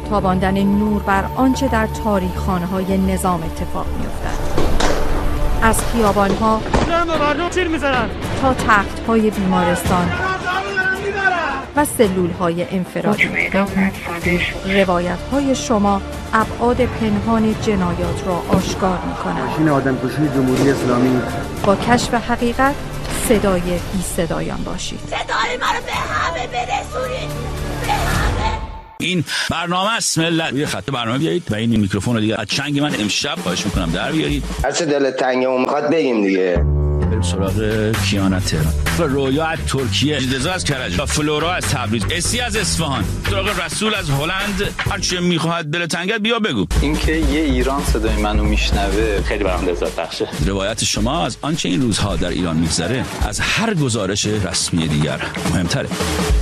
تاباندن نور بر آنچه در تاریخ‌خانه‌های نظام اتفاق می‌افتد. از خیابان‌ها تا تخت‌های بیمارستان و سلول‌های انفرادی، روایت‌های شما ابعاد پنهان جنایات را آشکار می‌کنند. ماشین آدمکشی جمهوری اسلامی. با کشف حقیقت صدای بی صدایان باشید. صدای منو به همه برسونید، به همه. این برنامه است ملت. روی خط برنامه بیایید و این میکروفون رو دیگه از چنگ من امشب خواهش میکنم در بیارید. هر چه دل تنگمون میخواد بگیم دیگه. بریم سراغ کیانا تهران، رویا از ترکیه، رضا از کرج، فلورا از تبریز، اسی از اصفهان، سراغ رسول از هلند. هر چه میخواد دل تنگت بیا بگو. اینکه یه ایران صدای منو میشنوه خیلی برام لذت بخشه. روایت شما از آنچه این روزها در ایران میگذره از هر گزارش رسمی دیگر مهمتره.